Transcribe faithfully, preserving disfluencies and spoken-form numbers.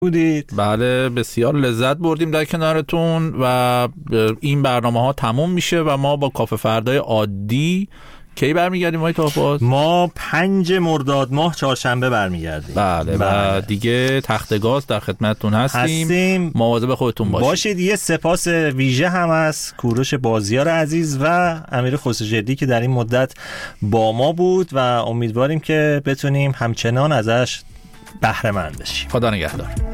بودید. بله بسیار لذت بردیم در کنارتون و این برنامه ها تموم میشه و ما با کافه فردای عادی کی برمیگردیم آقای طاهرباز؟ ما پنج مرداد ماه چهارشنبه برمیگردیم. بله, بله. و دیگه تخت گاز در خدمتتون هستیم, هستیم. مواظب خودتون باشید. باشید. یه سپاس ویژه هم از کوروش بازیار عزیز و امیر خسروجدی که در این مدت با ما بود و امیدواریم که بتونیم همچنان ازش بهره مند بشیم. خدا نگهدار.